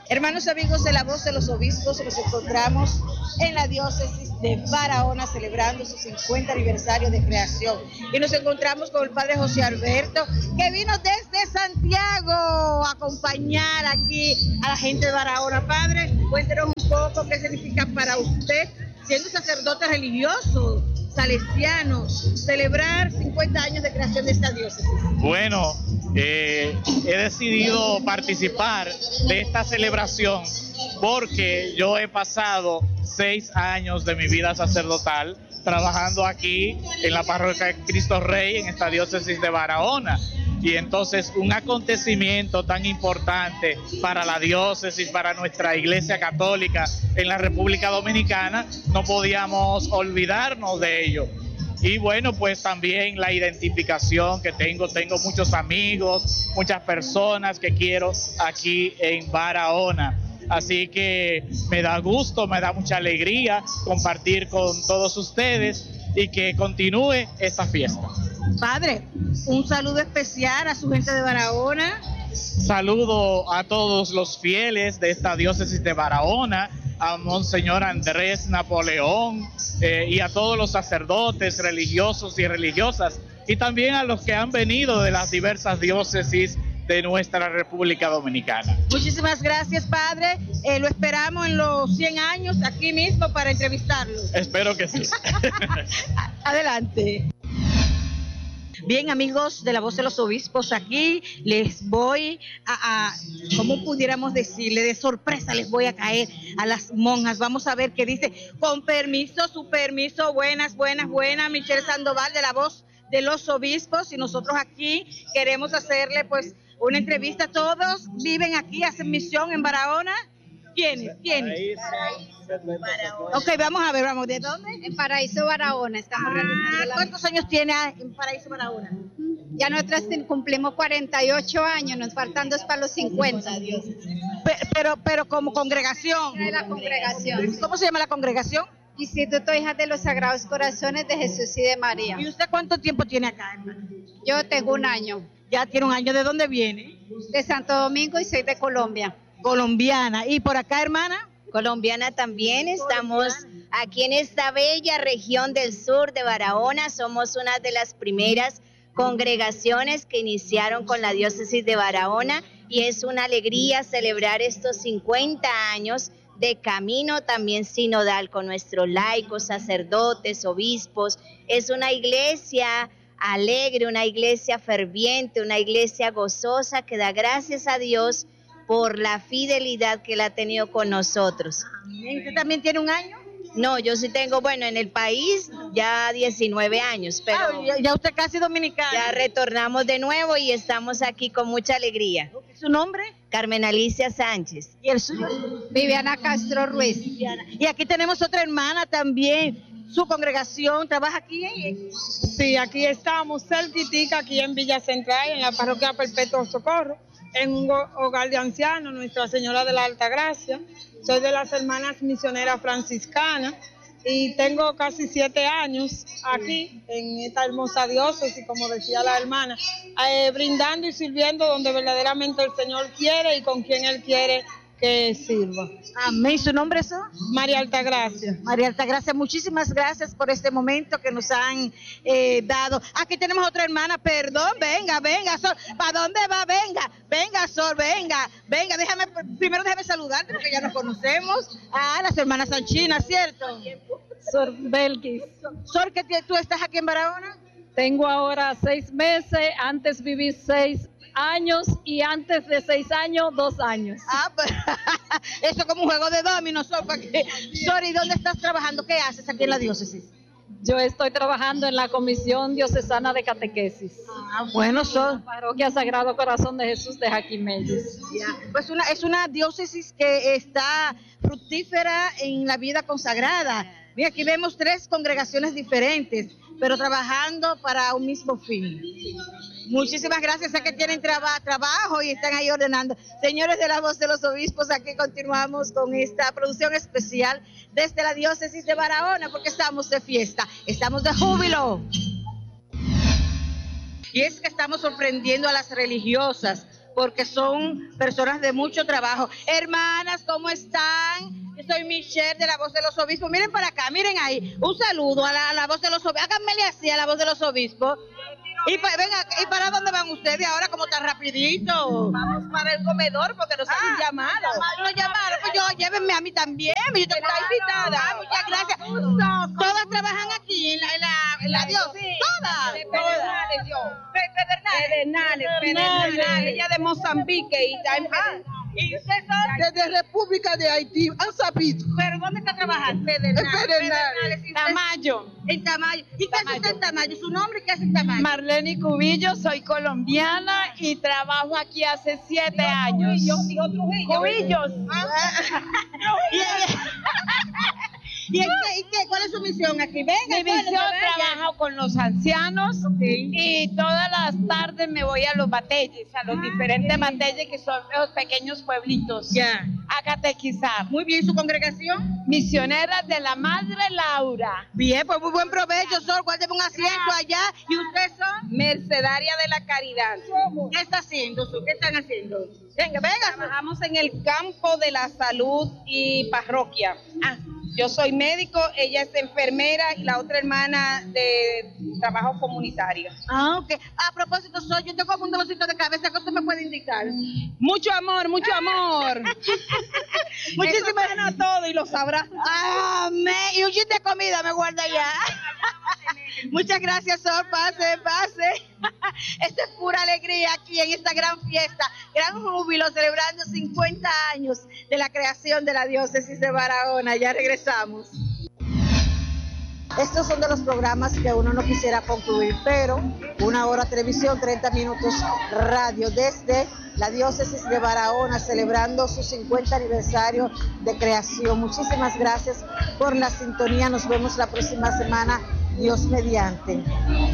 Hermanos amigos de la Voz de los Obispos, nos encontramos en la diócesis de Barahona celebrando su 50 aniversario de creación y nos encontramos con el padre José Alberto, que vino desde Santiago a acompañar aquí a la gente de Barahona. Padre, cuéntenos un poco qué significa para usted, siendo sacerdote religioso salesiano, celebrar 50 años de creación de esta diócesis. Bueno, he decidido participar de esta celebración porque yo he pasado 6 años de mi vida sacerdotal trabajando aquí en la parroquia de Cristo Rey, en esta diócesis de Barahona. Y entonces un acontecimiento tan importante para la diócesis, para nuestra iglesia católica en la República Dominicana, no podíamos olvidarnos de ello. Y bueno, pues también la identificación que tengo muchos amigos, muchas personas que quiero aquí en Barahona. Así que me da gusto, me da mucha alegría compartir con todos ustedes y que continúe esta fiesta. Padre, un saludo especial a su gente de Barahona. Saludo a todos los fieles de esta diócesis de Barahona, a Monseñor Andrés Napoleón y a todos los sacerdotes religiosos y religiosas, y también a los que han venido de las diversas diócesis de nuestra República Dominicana. Muchísimas gracias, padre. Lo esperamos en los 100 años aquí mismo para entrevistarlo. Espero que sí. Adelante. Bien, amigos de la Voz de los Obispos, aquí les voy ¿cómo pudiéramos decirle? De sorpresa les voy a caer a las monjas. Vamos a ver qué dice. Con permiso, su permiso, buenas, Michelle Sandoval de la Voz de los Obispos, y nosotros aquí queremos hacerle pues una entrevista. Todos viven aquí, hacen misión en Barahona. ¿Quiénes? Ok, vamos a ver, vamos, ¿de dónde? En Paraíso Barahona estamos realizando. ¿Cuántos años tiene en Paraíso Barahona? Ya nosotras cumplimos 48 años, nos faltan 2 para los 50. Pero como congregación. De la congregación. ¿Cómo se llama la congregación? Instituto Hijas de los Sagrados Corazones de Jesús y de María. ¿Y usted cuánto tiempo tiene acá, hermano? Yo tengo 1 año. Ya tiene 1 año. ¿De dónde viene? De Santo Domingo y soy de Colombia. Colombiana. ¿Y por acá, hermana? Colombiana también. Estamos aquí en esta bella región del sur de Barahona. Somos una de las primeras congregaciones que iniciaron con la diócesis de Barahona, y es una alegría celebrar estos 50 años de camino también sinodal con nuestros laicos, sacerdotes, obispos. Es una iglesia alegre, una iglesia ferviente, una iglesia gozosa que da gracias a Dios por la fidelidad que Él ha tenido con nosotros. ¿Usted también tiene 1 año? No, yo sí tengo, bueno, en el país ya 19 años, pero ya usted casi dominicana. Ya retornamos de nuevo y estamos aquí con mucha alegría. ¿Su nombre? Carmen Alicia Sánchez. ¿Y el suyo? Viviana Castro Ruiz. Y aquí tenemos otra hermana también. ¿Su congregación trabaja aquí? Sí, aquí estamos, cerquitica, aquí en Villa Central, en la parroquia Perpetuo Socorro, en un hogar de ancianos, Nuestra Señora de la Alta Gracia. Soy de las hermanas misioneras franciscanas y tengo casi 7 años aquí en esta hermosa diócesis, como decía la hermana, brindando y sirviendo donde verdaderamente el Señor quiere y con quien Él quiere que sirva. Amén. ¿Su nombre es? María Altagracia. María Altagracia, muchísimas gracias por este momento que nos han dado. Aquí tenemos otra hermana, perdón, venga, Sor. ¿Para dónde va? Venga, Sor, venga, primero déjame saludarte porque ya nos conocemos. Las hermanas Sanchinas, ¿cierto? Sor Belkis. Sor, ¿que tú estás aquí en Barahona? Tengo ahora 6 meses, antes viví 6 años y antes de 6 años, 2 años. Pues, eso es como un juego de dominos, Sor. Sor, ¿y dónde estás trabajando? ¿Qué haces aquí en la diócesis? Yo estoy trabajando en la Comisión Diocesana de Catequesis. Bueno, Sor. Parroquia Sagrado Corazón de Jesús de Jaquimelles. Pues es una diócesis que está fructífera en la vida consagrada. Mira, aquí vemos 3 congregaciones diferentes, pero trabajando para un mismo fin. Muchísimas gracias, sé que tienen trabajo y están ahí ordenando. Señores de la Voz de los Obispos, aquí continuamos con esta producción especial desde la diócesis de Barahona, porque estamos de fiesta, estamos de júbilo. Y es que estamos sorprendiendo a las religiosas porque son personas de mucho trabajo. Hermanas, ¿cómo están? Yo soy Michelle de La Voz de los Obispos. Miren para acá, miren ahí. Un saludo a la Voz de los Obispos. Háganmele así a La Voz de los Obispos. Venga, ¿y para dónde van ustedes ahora como tan rapidito? Vamos para el comedor porque nos han llamado. Nos llamaron, pues llévenme a mí también. Yo tengo Está invitada. Muchas gracias. Todas trabajan aquí en la diócesis. Todas. Pedernales. Ella de Mozambique y ¿Y ustedes son? Desde República de Haití, han sabido. ¿Pero dónde está trabajando? Pedernales. Tamayo. En Tamayo. ¿Y qué hace usted en Tamayo? ¿Su nombre y qué hace en Tamayo? Marlene Cubillo, soy colombiana y trabajo aquí hace 7 años. Cubillos. ¿Y cuál es su misión aquí? Venga, Mi misión, trabajo con los ancianos y todas las tardes me voy a los batelles, a los diferentes batelles que son los pequeños pueblitos, a catequizar. Muy bien, ¿su congregación? Misioneras de la Madre Laura. Bien, pues muy buen provecho, Sor. Guárdeme un asiento allá. ¿Y ustedes son? Mercedaria de la Caridad. ¿Qué está haciendo, Sor? ¿Qué están haciendo? Venga. Trabajamos en el campo de la salud y parroquia. Yo soy médico, ella es enfermera y la otra hermana de trabajo comunitario. Ok. A propósito, Sor, yo tengo un dolorcito de cabeza, ¿qué usted me puede indicar? Mucho amor, mucho amor. Muchísimas gracias a todos y los abrazos. Amén. Y un chiste de comida me guarda ya. Muchas gracias, Sor. Pase. Esto es pura alegría aquí en esta gran fiesta, gran júbilo, celebrando 50 años de la creación de la diócesis de Barahona. Ya regresamos. Estos son de los programas que uno no quisiera concluir, pero 1 hora televisión, 30 minutos radio desde la diócesis de Barahona, celebrando su 50 aniversario de creación. Muchísimas gracias por la sintonía. Nos vemos la próxima semana, Dios mediante.